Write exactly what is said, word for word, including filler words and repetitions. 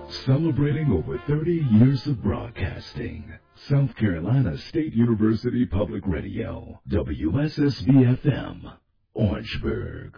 Celebrating over thirty years of broadcasting. South Carolina State University Public Radio, W S S B F M, Orangeburg.